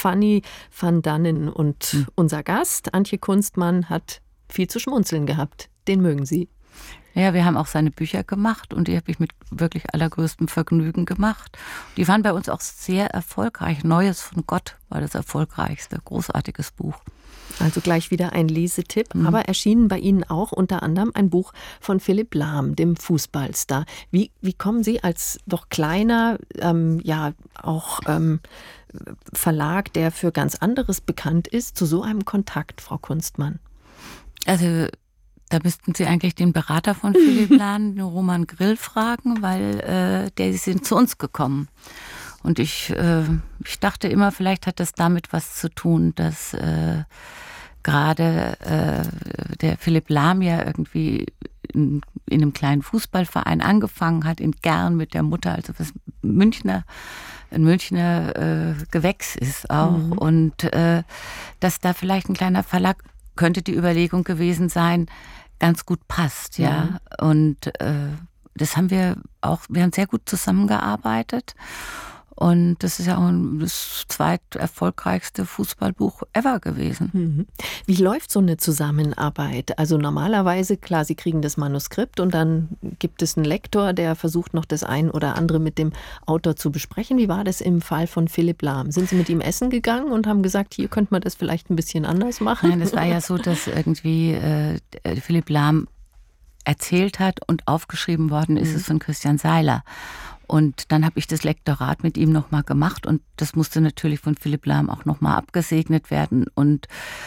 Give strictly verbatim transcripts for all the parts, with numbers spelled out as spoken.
Fanny van Dannen. Und hm. unser Gast, Antje Kunstmann, hat viel zu schmunzeln gehabt. Den mögen Sie. Ja, wir haben auch seine Bücher gemacht und die habe ich mit wirklich allergrößtem Vergnügen gemacht. Die waren bei uns auch sehr erfolgreich. Neues von Gott war das erfolgreichste, großartiges Buch. Also gleich wieder ein Lesetipp, mhm. aber erschienen bei Ihnen auch unter anderem ein Buch von Philipp Lahm, dem Fußballstar. Wie, wie kommen Sie als doch kleiner, ähm, ja auch ähm, Verlag, der für ganz anderes bekannt ist, zu so einem Kontakt, Frau Kunstmann? Also da müssten Sie eigentlich den Berater von Philipp Lahm, den Roman Grill, fragen, weil äh, der sind zu uns gekommen. Und ich, äh, ich dachte immer, vielleicht hat das damit was zu tun, dass äh, gerade äh, der Philipp Lahm ja irgendwie in, in einem kleinen Fußballverein angefangen hat, in Gern mit der Mutter, also was Münchner, ein Münchner äh, Gewächs ist auch. Mhm. Und äh, dass da vielleicht ein kleiner Verlag, könnte die Überlegung gewesen sein, ganz gut passt, ja. Mhm. Und äh, das haben wir auch, wir haben sehr gut zusammengearbeitet. Und das ist ja auch das zweiterfolgreichste Fußballbuch ever gewesen. Mhm. Wie läuft so eine Zusammenarbeit? Also normalerweise, klar, Sie kriegen das Manuskript und dann gibt es einen Lektor, der versucht noch das ein oder andere mit dem Autor zu besprechen. Wie war das im Fall von Philipp Lahm? Sind Sie mit ihm essen gegangen und haben gesagt, hier könnte man das vielleicht ein bisschen anders machen? Nein, es war ja so, dass irgendwie äh, Philipp Lahm erzählt hat und aufgeschrieben worden ist mhm. es von Christian Seiler. Und dann habe ich das Lektorat mit ihm nochmal gemacht und das musste natürlich von Philipp Lahm auch nochmal abgesegnet werden und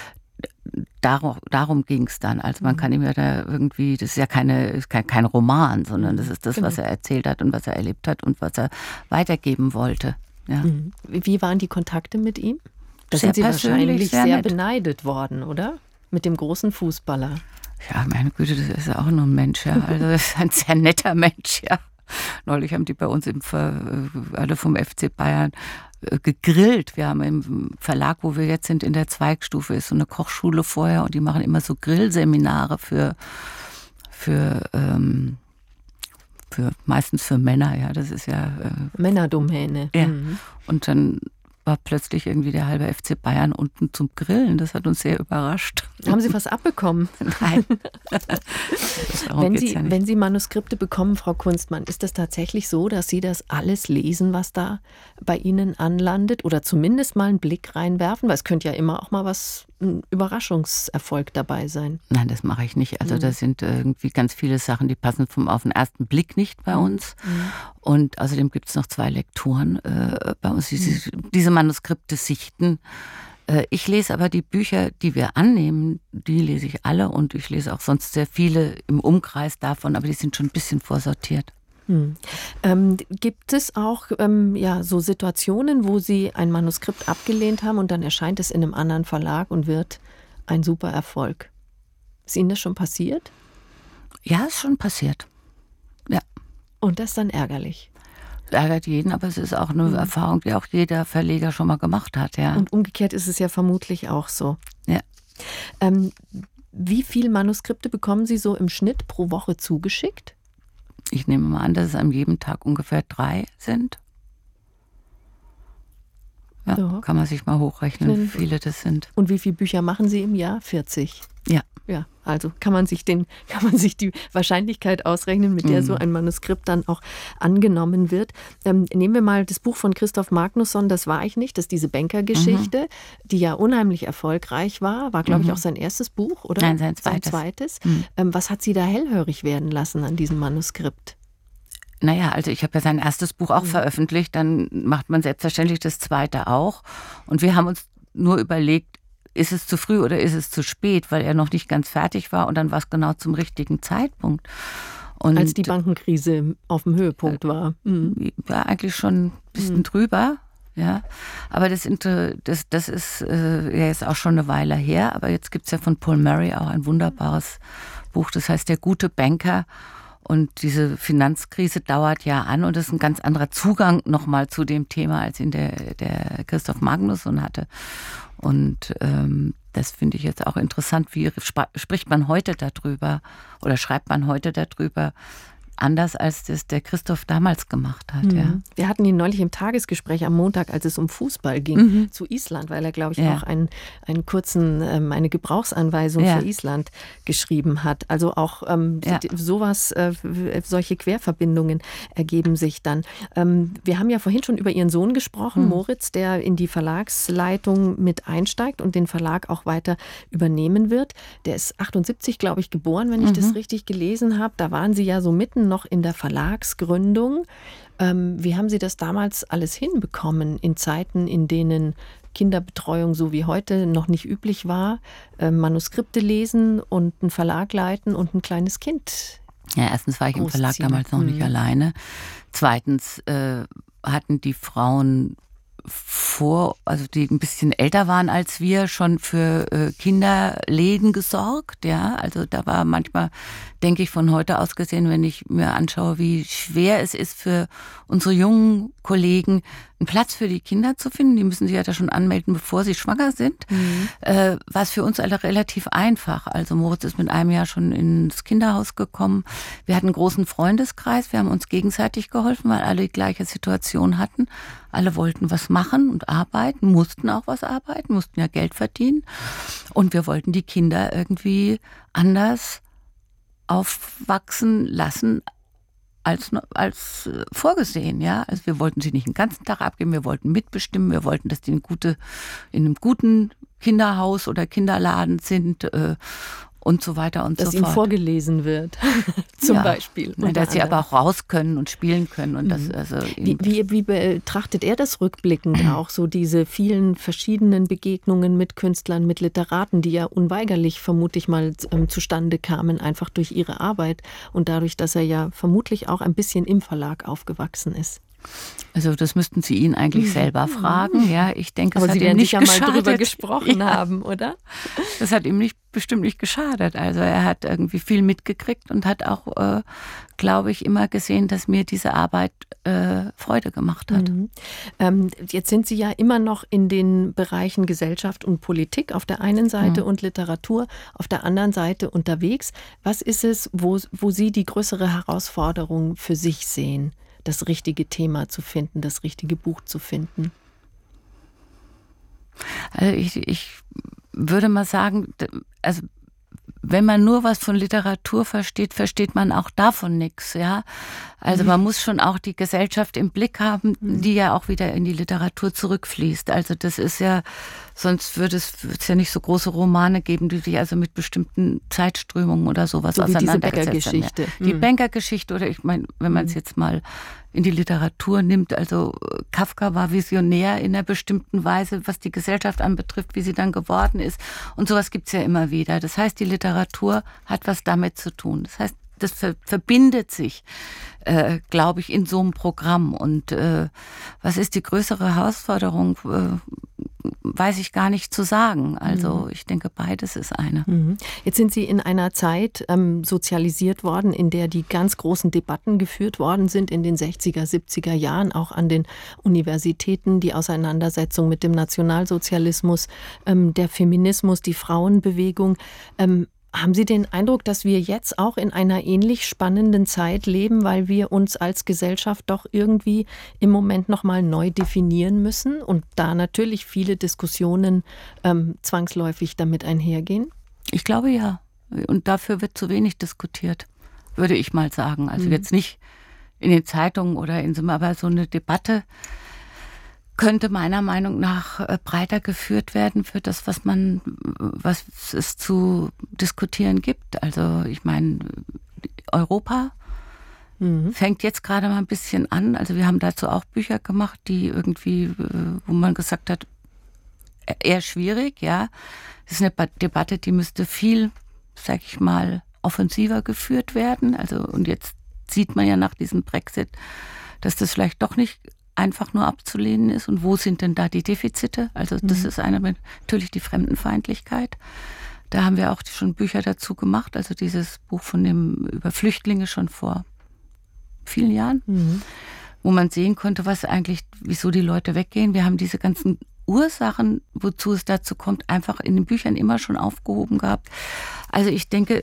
darum, darum ging es dann. Also man kann ihm ja da irgendwie, das ist ja keine, ist kein, kein Roman, sondern das ist das, genau. was er erzählt hat und was er erlebt hat und was er weitergeben wollte. Ja. Wie waren die Kontakte mit ihm? Da sehr sind Sie wahrscheinlich sehr, sehr beneidet worden, oder? Mit dem großen Fußballer. Ja, meine Güte, das ist ja auch nur ein Mensch, ja. Also das ist ein sehr netter Mensch, ja. Neulich haben die bei uns im Ver, alle vom F C Bayern gegrillt. Wir haben im Verlag, wo wir jetzt sind, in der Zweigstufe ist so eine Kochschule vorher und die machen immer so Grillseminare für, für, ähm, für meistens für Männer, ja. Das ist ja äh, Männerdomäne. Ja. Mhm. Und dann war plötzlich irgendwie der halbe F C Bayern unten zum Grillen. Das hat uns sehr überrascht. Haben Sie was abbekommen? Nein. wenn, Sie, ja wenn Sie Manuskripte bekommen, Frau Kunstmann, ist das tatsächlich so, dass Sie das alles lesen, was da bei Ihnen anlandet? Oder zumindest mal einen Blick reinwerfen? Weil es könnte ja immer auch mal was, ein Überraschungserfolg dabei sein. Nein, das mache ich nicht. Also mhm. da sind irgendwie ganz viele Sachen, die passen vom, auf den ersten Blick nicht bei uns. Mhm. Und außerdem gibt es noch zwei Lektoren äh, bei uns, die mhm. diese Manuskripte sichten. Äh, ich lese aber die Bücher, die wir annehmen, die lese ich alle und ich lese auch sonst sehr viele im Umkreis davon, aber die sind schon ein bisschen vorsortiert. Hm. Ähm, gibt es auch ähm, ja, so Situationen, wo Sie ein Manuskript abgelehnt haben und dann erscheint es in einem anderen Verlag und wird ein super Erfolg? Ist Ihnen das schon passiert? Ja, ist schon passiert. Ja. Und das ist dann ärgerlich? Das ärgert jeden, aber es ist auch eine mhm. Erfahrung, die auch jeder Verleger schon mal gemacht hat. Ja. Und umgekehrt ist es ja vermutlich auch so. Ja. Ähm, wie viele Manuskripte bekommen Sie so im Schnitt pro Woche zugeschickt? Ich nehme mal an, dass es an jedem Tag ungefähr drei sind. Ja, ja. Kann man sich mal hochrechnen, wie viele das sind. Und wie viele Bücher machen Sie im Jahr? vierzig? Ja. Ja, also kann man sich den, kann man sich die Wahrscheinlichkeit ausrechnen, mit der mhm. so ein Manuskript dann auch angenommen wird. Ähm, nehmen wir mal das Buch von Christoph Magnusson, Das war ich nicht, das ist diese Bankergeschichte, mhm. die ja unheimlich erfolgreich war, war glaube mhm. ich auch sein erstes Buch, oder? Nein, sein zweites. Sein zweites. Mhm. Ähm, was hat Sie da hellhörig werden lassen an diesem Manuskript? Naja, also ich habe ja sein erstes Buch auch mhm. veröffentlicht, dann macht man selbstverständlich das zweite auch. Und wir haben uns nur überlegt, ist es zu früh oder ist es zu spät, weil er noch nicht ganz fertig war und dann war es genau zum richtigen Zeitpunkt. Und als die Bankenkrise auf dem Höhepunkt war. Mhm. War eigentlich schon ein bisschen mhm. drüber. Ja, aber das, das, das ist äh, ja jetzt auch schon eine Weile her, aber jetzt gibt es ja von Paul Murray auch ein wunderbares Buch, das heißt Der gute Banker. Und diese Finanzkrise dauert ja an und das ist ein ganz anderer Zugang nochmal zu dem Thema, als ihn der, der Christoph Magnusson hatte. Und ähm, das finde ich jetzt auch interessant. Wie sp- spricht man heute darüber oder schreibt man heute darüber? anders, als das der Christoph damals gemacht hat. Mhm. Ja. Wir hatten ihn neulich im Tagesgespräch am Montag, als es um Fußball ging, mhm. zu Island, weil er, glaube ich, ja. auch einen, einen kurzen, ähm, eine Gebrauchsanweisung ja. für Island geschrieben hat. Also auch ähm, ja. sowas, äh, solche Querverbindungen ergeben sich dann. Ähm, wir haben ja vorhin schon über Ihren Sohn gesprochen, mhm. Moritz, der in die Verlagsleitung mit einsteigt und den Verlag auch weiter übernehmen wird. Der ist achtundsiebzig, glaube ich, geboren, wenn ich mhm. das richtig gelesen habe. Da waren Sie ja so mitten noch in der Verlagsgründung. Ähm, wie haben Sie das damals alles hinbekommen in Zeiten, in denen Kinderbetreuung so wie heute noch nicht üblich war? Äh, Manuskripte lesen und einen Verlag leiten und ein kleines Kind. Ja, erstens war ich im Verlag damals noch nicht mhm. alleine. Zweitens äh, hatten die Frauen vor, also die ein bisschen älter waren als wir, schon für äh, Kinderläden gesorgt. Ja, also da war manchmal, denke ich, von heute aus gesehen, wenn ich mir anschaue, wie schwer es ist für unsere jungen Kollegen, einen Platz für die Kinder zu finden. Die müssen sich ja da schon anmelden, bevor sie schwanger sind. Mhm. Äh, war es für uns alle relativ einfach. Also Moritz ist mit einem Jahr schon ins Kinderhaus gekommen. Wir hatten einen großen Freundeskreis. Wir haben uns gegenseitig geholfen, weil alle die gleiche Situation hatten. Alle wollten was machen und arbeiten, mussten auch was arbeiten, mussten ja Geld verdienen. Und wir wollten die Kinder irgendwie anders aufwachsen lassen, als, als vorgesehen, ja. Also wir wollten sie nicht den ganzen Tag abgeben, wir wollten mitbestimmen, wir wollten, dass die in, gute, in einem guten Kinderhaus oder Kinderladen sind äh, und so weiter und dass so fort. Dass ihnen vorgelesen wird, zum ja. Beispiel. Ja, dass sie aber auch raus können und spielen können. Und das, also wie, wie, wie betrachtet er das rückblickend auch, so diese vielen verschiedenen Begegnungen mit Künstlern, mit Literaten, die ja unweigerlich vermutlich mal ähm, zustande kamen, einfach durch ihre Arbeit und dadurch, dass er ja vermutlich auch ein bisschen im Verlag aufgewachsen ist? Also das müssten Sie ihn eigentlich selber fragen. Ja, ich denke, aber es Sie hat ihm nicht sicher geschadet. mal drüber gesprochen ja. haben, oder? Das hat ihm nicht, bestimmt nicht geschadet. Also er hat irgendwie viel mitgekriegt und hat auch, äh, glaube ich, immer gesehen, dass mir diese Arbeit äh, Freude gemacht hat. Mhm. Ähm, jetzt sind Sie ja immer noch in den Bereichen Gesellschaft und Politik auf der einen Seite mhm. und Literatur auf der anderen Seite unterwegs. Was ist es, wo, wo Sie die größere Herausforderung für sich sehen? Das richtige Thema zu finden, das richtige Buch zu finden? Also ich, ich würde mal sagen, also wenn man nur was von Literatur versteht, versteht man auch davon nichts, ja. Also mhm. man muss schon auch die Gesellschaft im Blick haben, mhm. die ja auch wieder in die Literatur zurückfließt. Also das ist ja, sonst würde es, würde es ja nicht so große Romane geben, die sich also mit bestimmten Zeitströmungen oder sowas so auseinandergesetzt haben. Ja. Die Mhm. Bankergeschichte oder ich meine, wenn man es mhm. jetzt mal in die Literatur nimmt, also Kafka war visionär in einer bestimmten Weise, was die Gesellschaft anbetrifft, wie sie dann geworden ist. Und sowas gibt's ja immer wieder. Das heißt, die Literatur hat was damit zu tun. Das heißt, das ver- verbindet sich, äh, glaube ich, in so einem Programm. Und äh, was ist die größere Herausforderung, äh, weiß ich gar nicht zu sagen. Also ich denke, beides ist eine. Mhm. Jetzt sind Sie in einer Zeit ähm, sozialisiert worden, in der die ganz großen Debatten geführt worden sind, in den sechziger, siebziger Jahren, auch an den Universitäten, die Auseinandersetzung mit dem Nationalsozialismus, ähm, der Feminismus, die Frauenbewegung. Ähm, Haben Sie den Eindruck, dass wir jetzt auch in einer ähnlich spannenden Zeit leben, weil wir uns als Gesellschaft doch irgendwie im Moment noch mal neu definieren müssen und da natürlich viele Diskussionen ähm, zwangsläufig damit einhergehen? Ich glaube ja. Und dafür wird zu wenig diskutiert, würde ich mal sagen. Also mhm. jetzt nicht in den Zeitungen oder in so, aber so eine Debatte könnte meiner Meinung nach breiter geführt werden für das, was man, was es zu diskutieren gibt. Also ich meine, Europa mhm. fängt jetzt gerade mal ein bisschen an. Also wir haben dazu auch Bücher gemacht, die irgendwie, wo man gesagt hat, eher schwierig, ja. Das ist eine Debatte, die müsste viel, sag ich mal, offensiver geführt werden. Also und jetzt sieht man ja nach diesem Brexit, dass das vielleicht doch nicht einfach nur abzulehnen ist. Und wo sind denn da die Defizite? Also das mhm. ist eine, natürlich die Fremdenfeindlichkeit. Da haben wir auch schon Bücher dazu gemacht. Also dieses Buch von dem über Flüchtlinge schon vor vielen Jahren, mhm. wo man sehen konnte, was eigentlich, wieso die Leute weggehen. Wir haben diese ganzen Ursachen, wozu es dazu kommt, einfach in den Büchern immer schon aufgehoben gehabt. Also ich denke,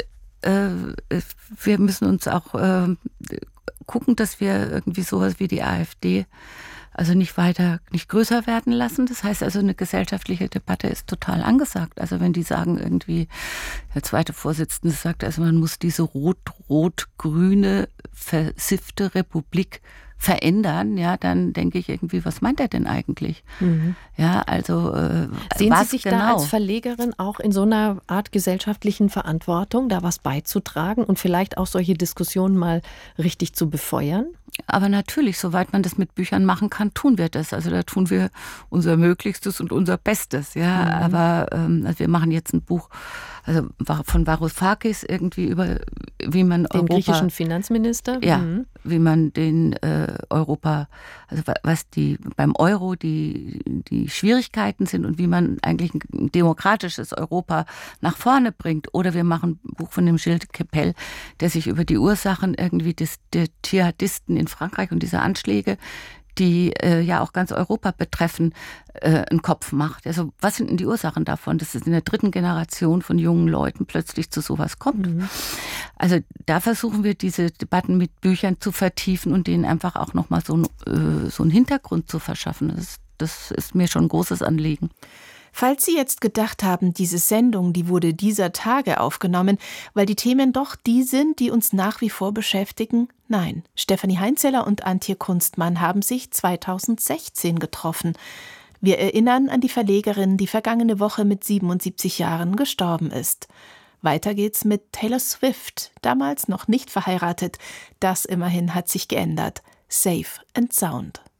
äh, wir müssen uns auch äh, gucken, dass wir irgendwie sowas wie die AfD also nicht weiter, nicht größer werden lassen. Das heißt also, eine gesellschaftliche Debatte ist total angesagt. Also wenn die sagen irgendwie, der zweite Vorsitzende sagt, also man muss diese rot-rot-grüne versiffte Republik verändern, ja, dann denke ich irgendwie, was meint er denn eigentlich? Mhm. Ja, also äh, Sehen was Sie sich genau? da als Verlegerin auch in so einer Art gesellschaftlichen Verantwortung, da was beizutragen und vielleicht auch solche Diskussionen mal richtig zu befeuern? Aber natürlich, soweit man das mit Büchern machen kann, tun wir das. Also da tun wir unser Möglichstes und unser Bestes. Ja, mhm. aber ähm, also wir machen jetzt ein Buch, also von Varoufakis irgendwie über, wie man den Europa, griechischen Finanzminister, ja, mhm. wie man den äh, Europa, also was die beim Euro die die Schwierigkeiten sind und wie man eigentlich ein demokratisches Europa nach vorne bringt. Oder wir machen ein Buch von dem Gilles Kepel, der sich über die Ursachen irgendwie des der Dschihadisten in Frankreich und diese Anschläge, die äh, ja auch ganz Europa betreffen, äh, einen Kopf macht. Also was sind denn die Ursachen davon, dass es in der dritten Generation von jungen Leuten plötzlich zu sowas kommt? Mhm. Also da versuchen wir, diese Debatten mit Büchern zu vertiefen und denen einfach auch nochmal so, äh, so einen Hintergrund zu verschaffen. Das, das ist mir schon ein großes Anliegen. Falls Sie jetzt gedacht haben, diese Sendung, die wurde dieser Tage aufgenommen, weil die Themen doch die sind, die uns nach wie vor beschäftigen, nein. Stefanie Heinzeller und Antje Kunstmann haben sich zweitausendsechzehn getroffen. Wir erinnern an die Verlegerin, die vergangene Woche mit siebenundsiebzig Jahren gestorben ist. Weiter geht's mit Taylor Swift, damals noch nicht verheiratet. Das immerhin hat sich geändert. Safe and Sound.